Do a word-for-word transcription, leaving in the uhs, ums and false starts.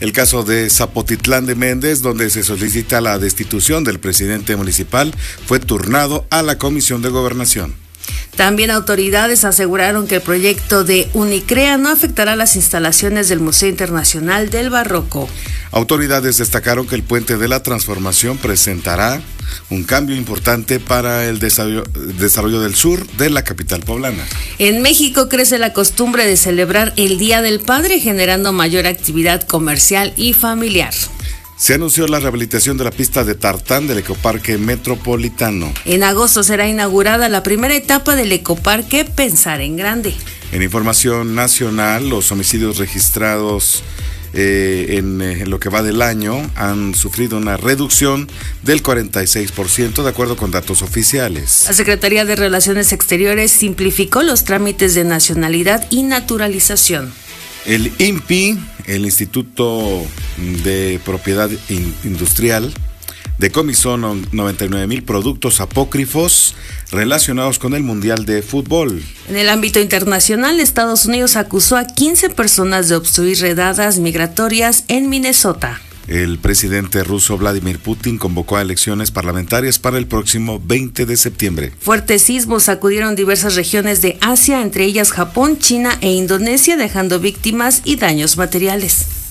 El caso de Zapotitlán de Méndez, donde se solicita la destitución del presidente municipal, fue turnado a la Comisión de Gobernación. También autoridades aseguraron que el proyecto de Unicrea no afectará las instalaciones del Museo Internacional del Barroco. Autoridades destacaron que el Puente de la Transformación presentará un cambio importante para el desarrollo, desarrollo del sur de la capital poblana. En México crece la costumbre de celebrar el Día del Padre, generando mayor actividad comercial y familiar. Se anunció la rehabilitación de la pista de tartán del Ecoparque Metropolitano. En agosto será inaugurada la primera etapa del Ecoparque Pensar en Grande. En información nacional, los homicidios registrados eh, en, en lo que va del año han sufrido una reducción del cuarenta y seis por ciento de acuerdo con datos oficiales. La Secretaría de Relaciones Exteriores simplificó los trámites de nacionalidad y naturalización. El I N P I, el Instituto de Propiedad Industrial, decomisó noventa y nueve mil productos apócrifos relacionados con el Mundial de Fútbol. En el ámbito internacional, Estados Unidos acusó a quince personas de obstruir redadas migratorias en Minnesota. El presidente ruso Vladimir Putin convocó a elecciones parlamentarias para el próximo veinte de septiembre. Fuertes sismos sacudieron diversas regiones de Asia, entre ellas Japón, China e Indonesia, dejando víctimas y daños materiales.